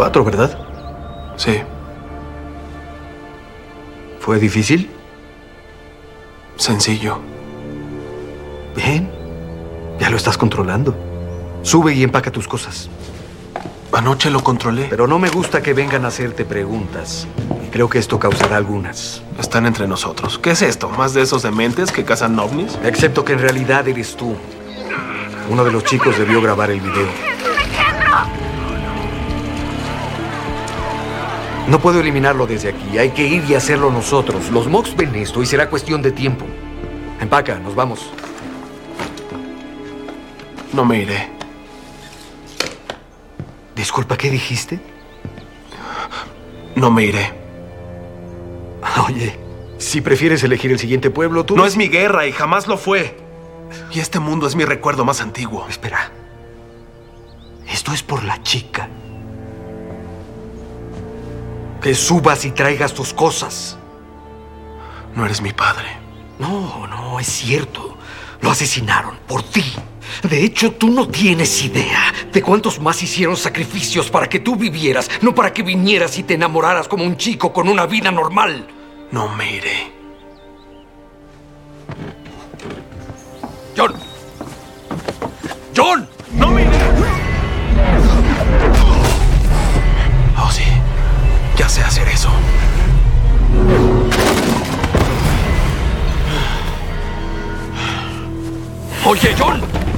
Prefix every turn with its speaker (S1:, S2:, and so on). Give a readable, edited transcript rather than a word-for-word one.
S1: 4, ¿verdad?
S2: Sí.
S1: ¿Fue difícil?
S2: Sencillo.
S1: Bien. Ya lo estás controlando. Sube y empaca tus cosas.
S2: Anoche lo controlé.
S1: Pero no me gusta que vengan a hacerte preguntas. Creo que esto causará algunas.
S2: Están entre nosotros. ¿Qué es esto? ¿Más de esos dementes que cazan ovnis?
S1: Excepto que en realidad eres tú. Uno de los chicos debió grabar el video. No puedo eliminarlo desde aquí. Hay que ir y hacerlo nosotros. Los Mox ven esto y será cuestión de tiempo. Empaca, nos vamos.
S2: No me iré.
S1: Disculpa, ¿qué dijiste?
S2: No me iré.
S1: Oye, si prefieres elegir el siguiente pueblo, tú...
S2: No es mi guerra y jamás lo fue. Y este mundo es mi recuerdo más antiguo.
S1: Espera. Esto es por la chica. Que subas y traigas tus cosas.
S2: No eres mi padre.
S1: No, es cierto. Lo asesinaron por ti. De hecho, tú no tienes idea de cuántos más hicieron sacrificios para que tú vivieras, no para que vinieras y te enamoraras como un chico con una vida normal.
S2: No me iré.
S1: ¡John! ¡John!
S2: ¡No me iré! Oh, sí. Ya sé hacer eso.
S1: ¡Oye, John!